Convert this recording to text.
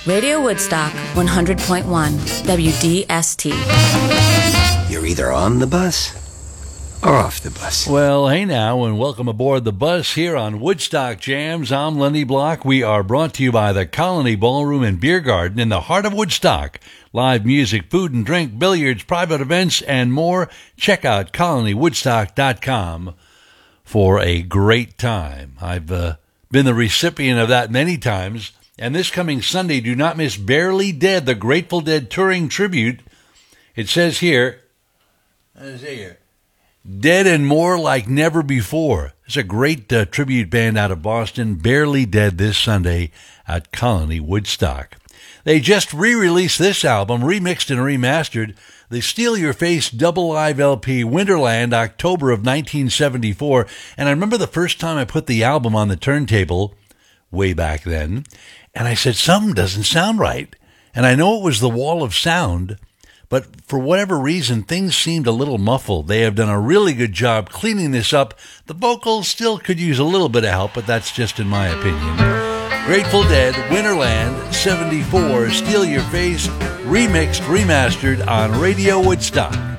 Radio Woodstock, 100.1 WDST. You're either on the bus or off the bus. Well, hey now, and welcome aboard the bus here on Woodstock Jams. I'm Lenny Block. We are brought to you by the Colony Ballroom and Beer Garden in the heart of Woodstock. Live music, food and drink, billiards, private events, and more. Check out colonywoodstock.com for a great time. I've been the recipient of that many times. And this coming Sunday, do not miss Barely Dead, the Grateful Dead touring tribute. It says here, Dead and More Like Never Before. It's a great tribute band out of Boston, Barely Dead, this Sunday at Colony Woodstock. They just re-released this album, remixed and remastered, the Steal Your Face double live LP, Winterland, October of 1974. And I remember the first time I put the album on the turntable, way back then, and I said, something doesn't sound right. And I know it was the wall of sound, but for whatever reason, things seemed a little muffled. They have done a really good job cleaning this up. The vocals still could use a little bit of help, but that's just in my opinion. Grateful Dead, Winterland, 74, Steal Your Face, remixed, remastered on Radio Woodstock.